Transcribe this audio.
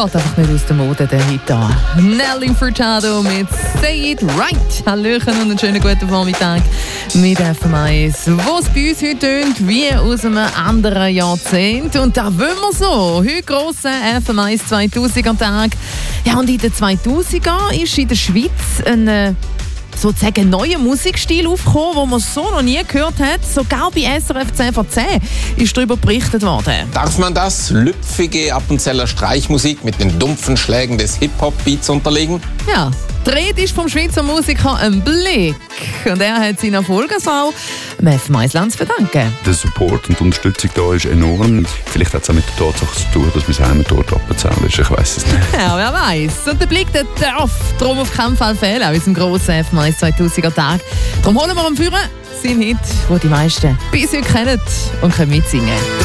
einfach nicht aus der Mode, der Hit da. Nelly Furtado mit Say It Right. Hallöchen und einen schönen guten Vormittag mit FM1, wo es bei uns heute tönt wie aus einem anderen Jahrzehnt. Und da wollen wir so. Heute grosser FM1 2000er Tag. Ja, und in den 2000er ist in der Schweiz ein sozusagen neuer Musikstil aufgekommen, den man so noch nie gehört hat. Sogar bei SRF 10 vor 10 ist darüber berichtet worden. Darf man das? Lüpfige Appenzeller Streichmusik mit den dumpfen Schlägen des Hip-Hop-Beats unterlegen? Ja, dreht ist vom Schweizer Musiker ein Blick. Und er hat seinen Erfolg auch dem FM1 zu verdanken. Der Support und die Unterstützung da ist enorm. Vielleicht hat es auch mit der Tatsache zu tun, dass mein Heimatort Appenzell ist. Ich weiss es nicht. Ja, wer weiß. Und der Blick, der darf darum auf keinen Fall fehlen, an unserem grossen FM1 2000er Tag. Darum holen wir am Führer seinen Hit, den die meisten bis heute kennen und können mitsingen.